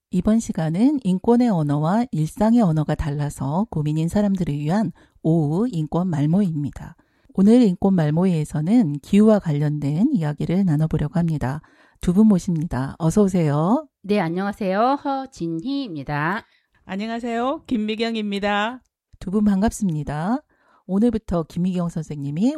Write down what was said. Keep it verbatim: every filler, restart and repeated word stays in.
이번 시간은 인권의 언어와 일상의 언어가 달라서 고민인 사람들을 위한 오후 인권 말모이입니다. 오늘 인권 말모이에서는 기후와 관련된 이야기를 나눠보려고 합니다. 두 분 모십니다. 어서 오세요. 네, 안녕하세요. 허진희입니다. 안녕하세요. 김미경입니다. 두 분 반갑습니다. 오늘부터 김미경 선생님이